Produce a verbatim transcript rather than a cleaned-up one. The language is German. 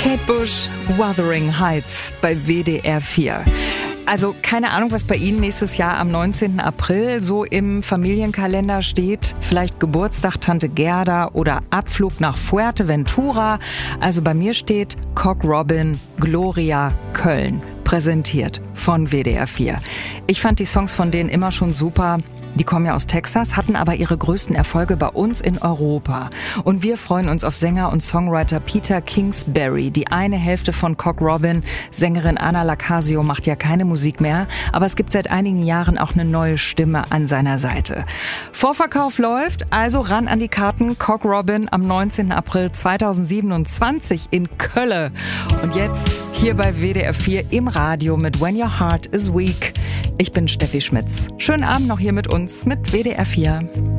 Kate Bush, Wuthering Heights bei W D R vier. Also keine Ahnung, was bei Ihnen nächstes Jahr am neunzehnten April so im Familienkalender steht. Vielleicht Geburtstag Tante Gerda oder Abflug nach Fuerteventura. Also bei mir steht Cock Robin, Gloria, Köln. Präsentiert von W D R vier. Ich fand die Songs von denen immer schon super. Die kommen ja aus Texas, hatten aber ihre größten Erfolge bei uns in Europa. Und wir freuen uns auf Sänger und Songwriter Peter Kingsbury, die eine Hälfte von Cock Robin. Sängerin Anna Lacasio macht ja keine Musik mehr, aber es gibt seit einigen Jahren auch eine neue Stimme an seiner Seite. Vorverkauf läuft, also ran an die Karten. Cock Robin am neunzehnten April zweitausendsiebenundzwanzig in Köln. Und jetzt hier bei W D R vier im Radio mit When Your Heart is Weak. Ich bin Steffi Schmitz. Schönen Abend noch hier mit uns mit W D R vier.